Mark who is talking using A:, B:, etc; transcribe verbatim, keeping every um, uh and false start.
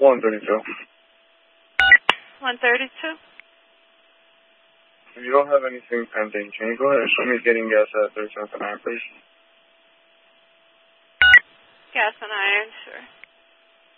A: one thirty-two.
B: one thirty-two?
A: If you don't have anything pending, can you go ahead and show me getting gas at thirty-seven nine, please?
B: Gas and iron, sure.